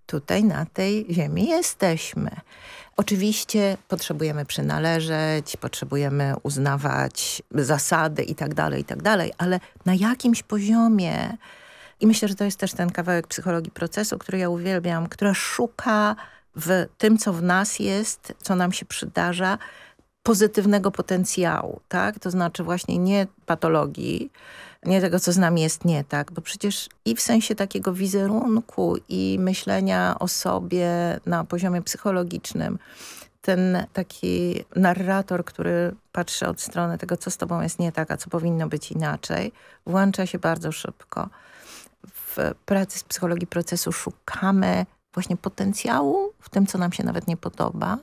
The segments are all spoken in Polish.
tutaj na tej ziemi jesteśmy. Oczywiście potrzebujemy przynależeć, potrzebujemy uznawać zasady i tak dalej, ale na jakimś poziomie, i myślę, że to jest też ten kawałek psychologii procesu, który ja uwielbiam, która szuka w tym, co w nas jest, co nam się przydarza, pozytywnego potencjału, tak? To znaczy właśnie nie patologii, nie tego, co z nami jest nie tak, bo przecież i w sensie takiego wizerunku i myślenia o sobie na poziomie psychologicznym, ten taki narrator, który patrzy od strony tego, co z tobą jest nie tak, a co powinno być inaczej, włącza się bardzo szybko. W pracy z psychologii procesu szukamy właśnie potencjału w tym, co nam się nawet nie podoba,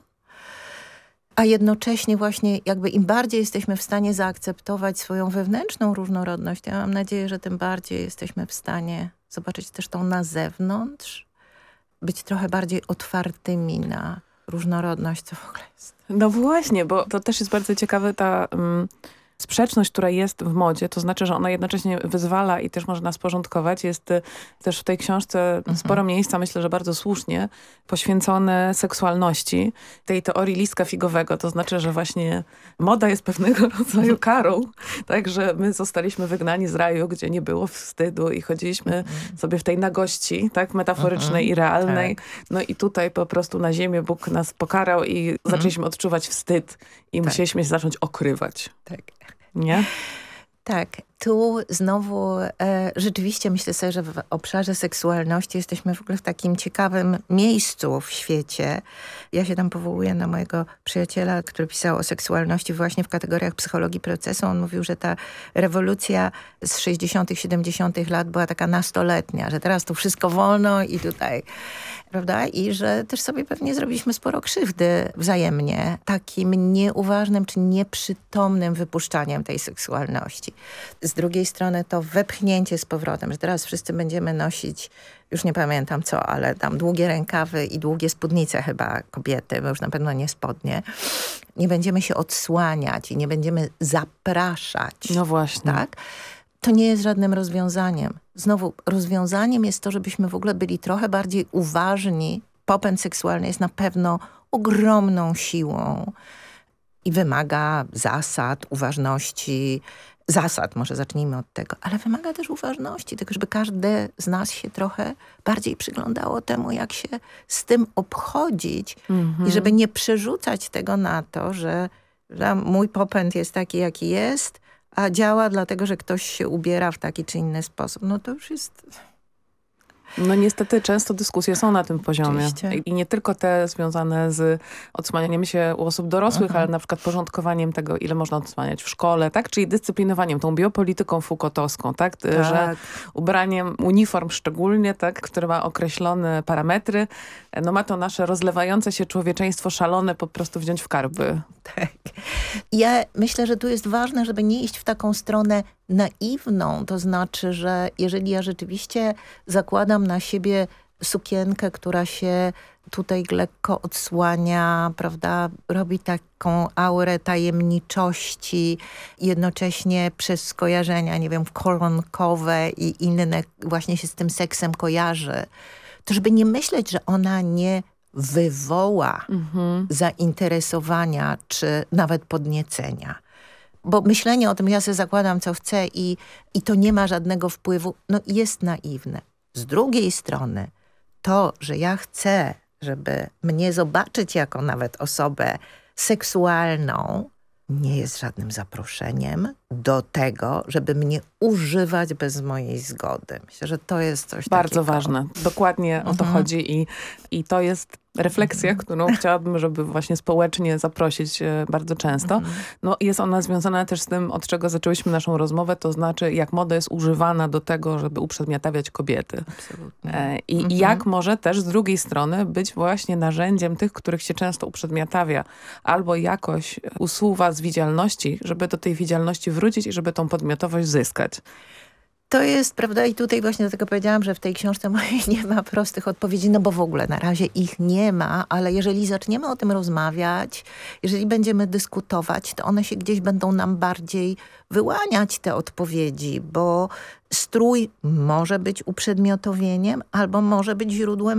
a jednocześnie właśnie jakby im bardziej jesteśmy w stanie zaakceptować swoją wewnętrzną różnorodność, to ja mam nadzieję, że tym bardziej jesteśmy w stanie zobaczyć też tą na zewnątrz, być trochę bardziej otwartymi na różnorodność, co w ogóle jest. No właśnie, bo to też jest bardzo ciekawe, ta sprzeczność, która jest w modzie, to znaczy, że ona jednocześnie wyzwala i też może nas porządkować. Jest też w tej książce sporo miejsca, myślę, że bardzo słusznie, poświęcone seksualności, tej teorii listka figowego. To znaczy, że właśnie moda jest pewnego rodzaju karą. Także my zostaliśmy wygnani z raju, gdzie nie było wstydu i chodziliśmy sobie w tej nagości, tak, metaforycznej i realnej. Tak. No i tutaj po prostu na ziemię Bóg nas pokarał i zaczęliśmy odczuwać wstyd i musieliśmy się zacząć okrywać. Tak. Nie? Tak, tu znowu rzeczywiście myślę sobie, że w obszarze seksualności jesteśmy w ogóle w takim ciekawym miejscu w świecie. Ja się tam powołuję na mojego przyjaciela, który pisał o seksualności właśnie w kategoriach psychologii procesu. On mówił, że ta rewolucja z 60., 70. lat była taka nastoletnia, że teraz tu wszystko wolno i tutaj, prawda? I że też sobie pewnie zrobiliśmy sporo krzywdy wzajemnie takim nieuważnym czy nieprzytomnym wypuszczaniem tej seksualności. Z drugiej strony to wepchnięcie z powrotem, że teraz wszyscy będziemy nosić, już nie pamiętam co, ale tam długie rękawy i długie spódnice chyba kobiety, bo już na pewno nie spodnie. Nie będziemy się odsłaniać i nie będziemy zapraszać. No właśnie. Tak? To nie jest żadnym rozwiązaniem. Znowu, rozwiązaniem jest to, żebyśmy w ogóle byli trochę bardziej uważni. Popęd seksualny jest na pewno ogromną siłą i wymaga zasad, uważności, może zacznijmy od tego, ale wymaga też uważności, tego, żeby każdy z nas się trochę bardziej przyglądało temu, jak się z tym obchodzić i żeby nie przerzucać tego na to, że mój popęd jest taki, jaki jest, a działa dlatego, że ktoś się ubiera w taki czy inny sposób. No to już jest... No niestety często dyskusje są na tym poziomie. Oczywiście. I nie tylko te związane z odsłanianiem się u osób dorosłych, ale na przykład porządkowaniem tego, ile można odsłaniać w szkole, tak? Czyli dyscyplinowaniem, tą biopolityką Foucaultowską, tak? Że ubraniem uniform szczególnie, tak? Które ma określone parametry, no ma to nasze rozlewające się człowieczeństwo szalone po prostu wziąć w karby. Tak. Ja myślę, że tu jest ważne, żeby nie iść w taką stronę naiwną, to znaczy, że jeżeli ja rzeczywiście zakładam na siebie sukienkę, która się tutaj lekko odsłania, prawda, robi taką aurę tajemniczości, jednocześnie przez skojarzenia, nie wiem, koronkowe i inne właśnie się z tym seksem kojarzy, to żeby nie myśleć, że ona nie wywoła zainteresowania czy nawet podniecenia. Bo myślenie o tym, ja sobie zakładam co chcę i to nie ma żadnego wpływu, no jest naiwne. Z drugiej strony to, że ja chcę, żeby mnie zobaczyć jako nawet osobę seksualną, nie jest żadnym zaproszeniem do tego, żeby mnie używać bez mojej zgody. Myślę, że to jest coś bardzo takiego. ważne. Dokładnie o to chodzi i to jest refleksja, którą chciałabym, żeby właśnie społecznie zaprosić bardzo często. No, jest ona związana też z tym, od czego zaczęłyśmy naszą rozmowę, to znaczy jak moda jest używana do tego, żeby uprzedmiotawiać kobiety. Absolutnie. I jak może też z drugiej strony być właśnie narzędziem tych, których się często uprzedmiotawia albo jakoś usuwa z widzialności, żeby do tej widzialności wrócić i żeby tą podmiotowość zyskać. To jest, prawda, i tutaj właśnie dlatego powiedziałam, że w tej książce mojej nie ma prostych odpowiedzi, no bo w ogóle na razie ich nie ma, ale jeżeli zaczniemy o tym rozmawiać, jeżeli będziemy dyskutować, to one się gdzieś będą nam bardziej wyłaniać, te odpowiedzi, bo strój może być uprzedmiotowieniem albo może być źródłem